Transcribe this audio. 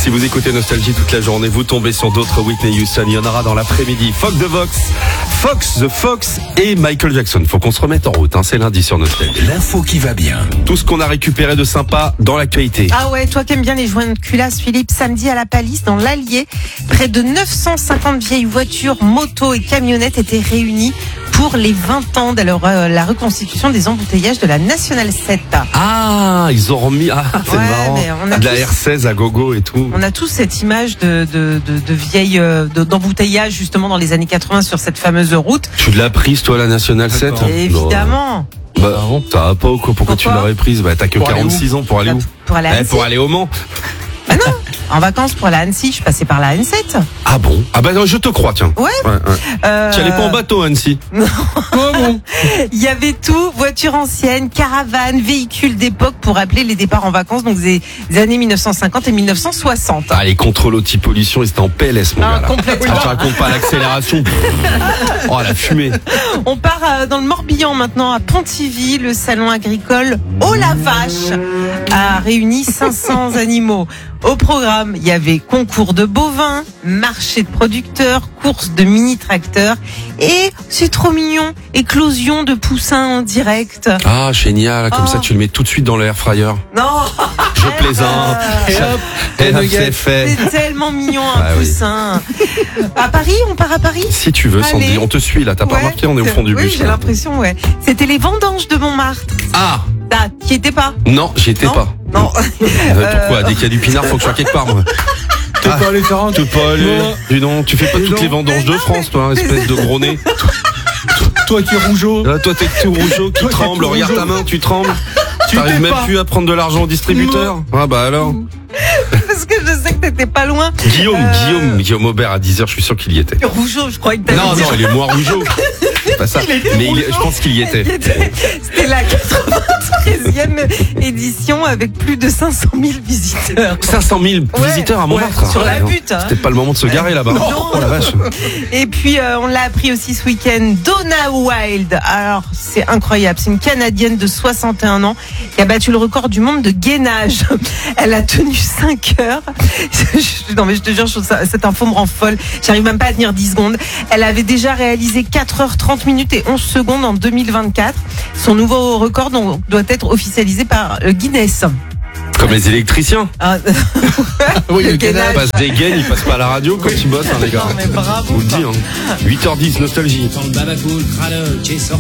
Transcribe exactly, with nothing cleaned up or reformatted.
Si vous écoutez Nostalgie toute la journée, vous tombez sur d'autres Whitney Houston. Il y en aura dans l'après-midi. Fox the Vox, Fox the Fox et Michael Jackson. Faut qu'on se remette en route, hein. C'est lundi sur Nostalgie. L'info qui va bien. Tout ce qu'on a récupéré de sympa dans l'actualité. Ah ouais, toi qui aimes bien les joints de culasse, Philippe, samedi à la Palisse, dans l'Allier, près de neuf cent cinquante vieilles voitures, motos et camionnettes étaient réunies pour les vingt ans de la, euh, la reconstitution des embouteillages de la Nationale sept. Ah, ils ont remis, ah, c'est Ouais, marrant. mais on a De la tous- R seize à gogo et tout. On a tous cette image de, de, de, de vieilles, euh, de- d'embouteillage justement dans les années quatre-vingts sur cette fameuse route. Tu l'as prise, toi, la Nationale sept? Et évidemment. Bah, ça va pas ou quoi? Pourquoi, tu Pourquoi l'aurais prise? Bah, t'as que Pour aller quarante-six ans pour aller où? Pour aller à Eh, Annecy. pour aller au Mans. Ah non, en vacances pour aller à Annecy, je suis passée par la N sept. Ah bon? Ah bah, non, je te crois, tiens. Ouais. ouais, ouais. Euh, Tu allais pas en bateau, Annecy? Il y avait tout, voitures anciennes, caravanes, véhicules d'époque pour rappeler les départs en vacances, donc des, des années mille neuf cent cinquante et mille neuf cent soixante. Ah, les contrôles anti-pollution, ils étaient en P L S, mon Ah, gars, là. complètement. Ah, tu racontes pas l'accélération. Oh, la fumée. On part euh, dans le Morbihan maintenant, à Pontivy. Le salon agricole Oh la vache a réuni cinq cents animaux. Au programme, il y avait concours de bovins, marché de producteurs, course de mini-tracteurs et, c'est trop mignon, éclosion de poussins en direct. Ah, génial. Comme Oh. ça, tu le mets tout de suite dans le air fryer. Non, Je plaisante. Et hop, Et hop, nuggets. c'est fait. c'est tellement mignon un Ah oui. poussin. À Paris, on part à Paris? Si tu veux, Sandy, Allez. on te suit, là. T'as pas Ouais, remarqué, on est au fond du oui, bus. j'ai là. l'impression, ouais. C'était les vendanges de Montmartre. Ah, Ah, qui était pas? non, j'y étais Non. pas. Non. Euh, Pourquoi? Dès qu'il y a du pinard, faut que je sois quelque part, moi. Tu peux aller faire un Tu peux pas aller. Bon. Dis donc, tu fais pas Dis toutes donc. les vendanges de France, toi, hein, espèce de gros nez. Toi qui es rougeau. Là, toi, t'es tout rougeau, qui Toi, t'es tremble. tout Regarde rougeau. ta main, tu trembles. Tu T'arrives t'es même pas. plus à prendre de l'argent au distributeur. Ah bah alors. Parce que je sais que t'étais pas loin. Guillaume, Euh, Guillaume, Guillaume Aubert à dix heures, je suis sûr qu'il y était. Rougeau, je croyais que t'avais Non, dit. non, il est moins rougeau. C'est pas ça. Mais il est- je pense qu'il y était. C'était la quatre-vingt-treizième édition avec plus de cinq cent mille visiteurs. cinq cent mille Ouais, visiteurs à Montmartre. ouais, sur la Ah, non. butte, hein. C'était pas le moment de se garer là-bas. Non. Oh la vache. Et puis euh, on l'a appris aussi ce week-end, Donna Wilde. Alors c'est incroyable, c'est une Canadienne de soixante et un ans qui a battu le record du monde de gainage. Elle a tenu cinq heures. Non mais je te jure, je trouve ça- cette info me rend folle. J'arrive même pas à tenir dix secondes. Elle avait déjà réalisé quatre heures trente minutes et onze secondes en deux mille vingt-quatre. Son nouveau record donc, doit être officialisé par euh, Guinness. Comme les électriciens. Ah, Oui, le le Ils gainage. passent des gaines, ils passent pas à la radio quand ils bossent, hein, les gars. Non, mais bravo. Je vous le dis, hein. huit heures dix, nostalgie. Quand le baba cool, crâneux, qui est sorti